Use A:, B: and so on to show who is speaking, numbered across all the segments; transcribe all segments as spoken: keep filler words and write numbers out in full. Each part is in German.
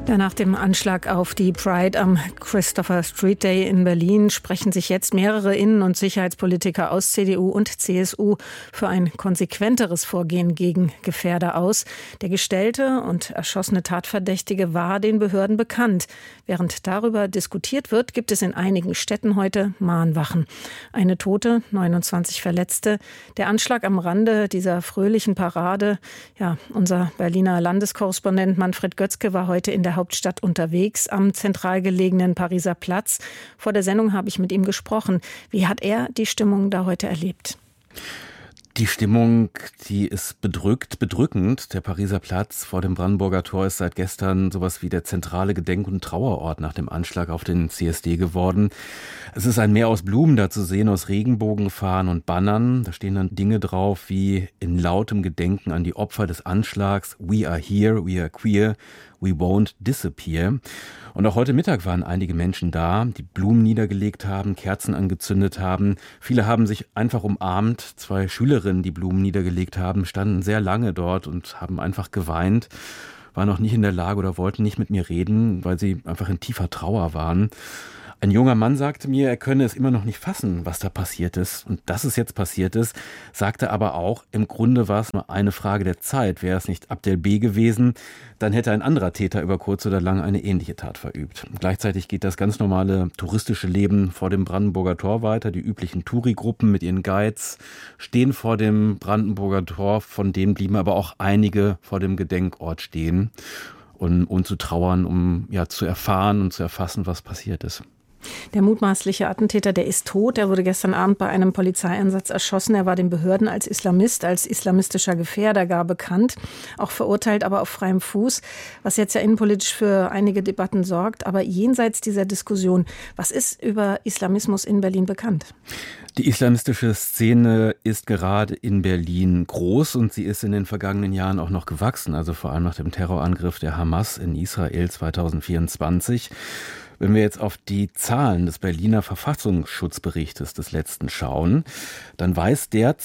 A: Nach dem Anschlag auf die Pride am Christopher Street Day in Berlin sprechen sich jetzt mehrere Innen- und Sicherheitspolitiker aus C D U und C S U für ein konsequenteres Vorgehen gegen Gefährder aus. Der gestellte und erschossene Tatverdächtige war den Behörden bekannt. Während darüber diskutiert wird, gibt es in einigen Städten heute Mahnwachen. Eine Tote, neunundzwanzig Verletzte. Der Anschlag am Rande dieser fröhlichen Parade. Ja, unser Berliner Landeskorrespondent Manfred Götzke war heute in der Hauptstadt unterwegs am zentral gelegenen Pariser Platz. Vor der Sendung habe ich mit ihm gesprochen. Wie hat er die Stimmung da heute erlebt?
B: Die Stimmung, die ist bedrückt, bedrückend. Der Pariser Platz vor dem Brandenburger Tor ist seit gestern sowas wie der zentrale Gedenk- und Trauerort nach dem Anschlag auf den C S D geworden. Es ist ein Meer aus Blumen da zu sehen, aus Regenbogenfahnen und Bannern. Da stehen dann Dinge drauf wie in lautem Gedenken an die Opfer des Anschlags. We are here, we are queer, we won't disappear. Und auch heute Mittag waren einige Menschen da, die Blumen niedergelegt haben, Kerzen angezündet haben. Viele haben sich einfach umarmt. Zwei Schülerinnen, die Blumen niedergelegt haben, standen sehr lange dort und haben einfach geweint, waren noch nicht in der Lage oder wollten nicht mit mir reden, weil sie einfach in tiefer Trauer waren. Ein junger Mann sagte mir, er könne es immer noch nicht fassen, was da passiert ist. Und dass es jetzt passiert ist, sagte aber auch, im Grunde war es nur eine Frage der Zeit. Wäre es nicht Abdel B. gewesen, dann hätte ein anderer Täter über kurz oder lang eine ähnliche Tat verübt. Gleichzeitig geht das ganz normale touristische Leben vor dem Brandenburger Tor weiter. Die üblichen Touri-Gruppen mit ihren Guides stehen vor dem Brandenburger Tor. Von denen blieben aber auch einige vor dem Gedenkort stehen, um, um zu trauern, um ja zu erfahren und zu erfassen, was passiert ist.
A: Der mutmaßliche Attentäter, der ist tot. Er wurde gestern Abend bei einem Polizeieinsatz erschossen. Er war den Behörden als Islamist, als islamistischer Gefährder gar bekannt, auch verurteilt, aber auf freiem Fuß, was jetzt ja innenpolitisch für einige Debatten sorgt. Aber jenseits dieser Diskussion, was ist über Islamismus in Berlin bekannt?
B: Die islamistische Szene ist gerade in Berlin groß und sie ist in den vergangenen Jahren auch noch gewachsen, also vor allem nach dem Terrorangriff der Hamas in Israel zweitausendvierundzwanzig. Wenn wir jetzt auf die Zahlen des Berliner Verfassungsschutzberichtes des letzten schauen, dann weist der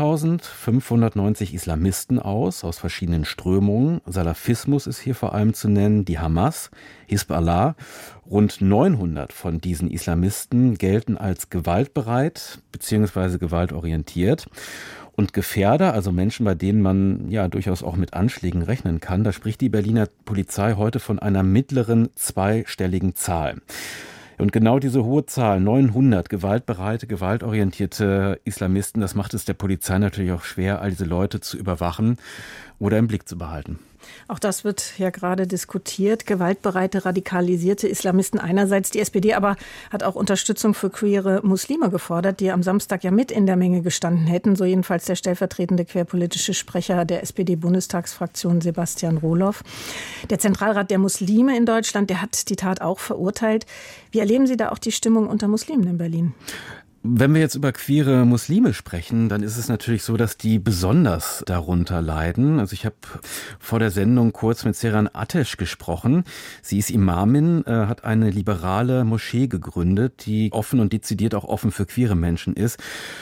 B: zweitausendfünfhundertneunzig Islamisten aus, aus verschiedenen Strömungen. Salafismus ist hier vor allem zu nennen, die Hamas, Hisbollah. Rund neunhundert von diesen Islamisten gelten als gewaltbereit bzw. gewaltorientiert. Und Gefährder, also Menschen, bei denen man ja durchaus auch mit Anschlägen rechnen kann, da spricht die Berliner Polizei heute von einer mittleren zweistelligen Zahl. Und genau diese hohe Zahl, neunhundert gewaltbereite, gewaltorientierte Islamisten, das macht es der Polizei natürlich auch schwer, all diese Leute zu überwachen oder im Blick zu behalten.
A: Auch das wird ja gerade diskutiert. Gewaltbereite, radikalisierte Islamisten einerseits. Die S P D aber hat auch Unterstützung für queere Muslime gefordert, die am Samstag ja mit in der Menge gestanden hätten. So jedenfalls der stellvertretende querpolitische Sprecher der S P D-Bundestagsfraktion Sebastian Rohloff. Der Zentralrat der Muslime in Deutschland, der hat die Tat auch verurteilt. Wie erleben Sie da auch die Stimmung unter Muslimen in Berlin?
B: Wenn wir jetzt über queere Muslime sprechen, dann ist es natürlich so, dass die besonders darunter leiden. Also ich habe vor der Sendung kurz mit Seren Ateş gesprochen. Sie ist Imamin, äh, hat eine liberale Moschee gegründet, die offen und dezidiert auch offen für queere Menschen ist.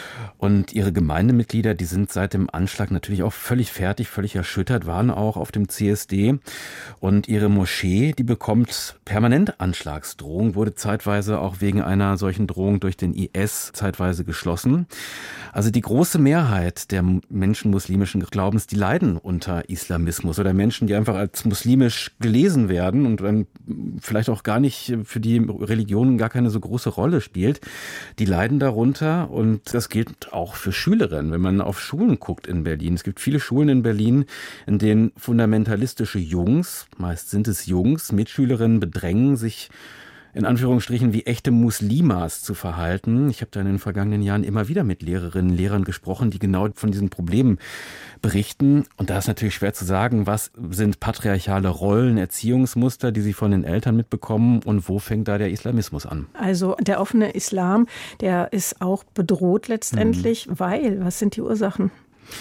B: Und ihre Gemeindemitglieder, die sind seit dem Anschlag natürlich auch völlig fertig, völlig erschüttert, waren auch auf dem C S D. Und ihre Moschee, die bekommt permanent Anschlagsdrohungen, wurde zeitweise auch wegen einer solchen Drohung durch den I S zeitweise geschlossen. Also die große Mehrheit der Menschen muslimischen Glaubens, die leiden unter Islamismus oder Menschen, die einfach als muslimisch gelesen werden und dann vielleicht auch gar nicht für die Religion gar keine so große Rolle spielt, die leiden darunter und das gilt auch für Schülerinnen, wenn man auf Schulen guckt in Berlin. Es gibt viele Schulen in Berlin, in denen fundamentalistische Jungs, meist sind es Jungs, Mitschülerinnen bedrängen, sich in Anführungsstrichen wie echte Muslimas zu verhalten. Ich habe da in den vergangenen Jahren immer wieder mit Lehrerinnen und Lehrern gesprochen, die genau von diesen Problemen berichten. Und da ist natürlich schwer zu sagen, was sind patriarchale Rollen, Erziehungsmuster, die sie von den Eltern mitbekommen und wo fängt da der Islamismus an?
A: Also der offene Islam, der ist auch bedroht letztendlich, mhm. weil, was sind die Ursachen?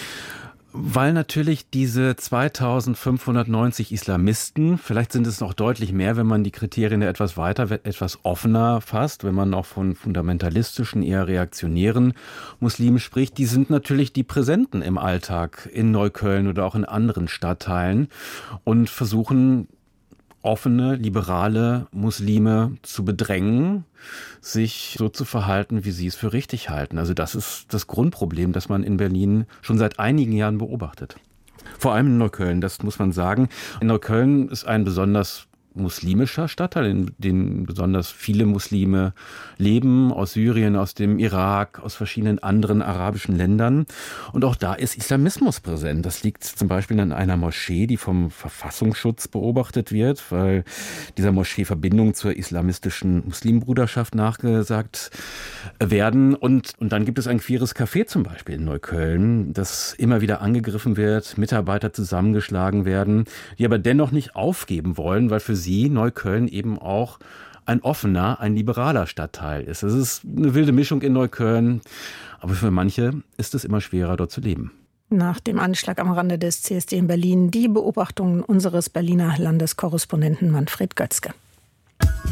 B: Weil natürlich diese zweitausendfünfhundertneunzig Islamisten, vielleicht sind es noch deutlich mehr, wenn man die Kriterien etwas weiter, etwas offener fasst, wenn man auch von fundamentalistischen, eher reaktionären Muslimen spricht, die sind natürlich die Präsenten im Alltag in Neukölln oder auch in anderen Stadtteilen und versuchen offene, liberale Muslime zu bedrängen, sich so zu verhalten, wie sie es für richtig halten. Also das ist das Grundproblem, das man in Berlin schon seit einigen Jahren beobachtet. Vor allem in Neukölln, das muss man sagen. In Neukölln ist ein besonders muslimischer Stadtteil, in dem besonders viele Muslime leben, aus Syrien, aus dem Irak, aus verschiedenen anderen arabischen Ländern. Und auch da ist Islamismus präsent. Das liegt zum Beispiel an einer Moschee, die vom Verfassungsschutz beobachtet wird, weil dieser Moschee Verbindungen zur islamistischen Muslimbruderschaft nachgesagt werden. Und, und dann gibt es ein queeres Café zum Beispiel in Neukölln, das immer wieder angegriffen wird, Mitarbeiter zusammengeschlagen werden, die aber dennoch nicht aufgeben wollen, weil für sie Neukölln eben auch ein offener, ein liberaler Stadtteil ist. Es ist eine wilde Mischung in Neukölln, aber für manche ist es immer schwerer, dort zu leben.
A: Nach dem Anschlag am Rande des C S D in Berlin die Beobachtungen unseres Berliner Landeskorrespondenten Manfred Götzke.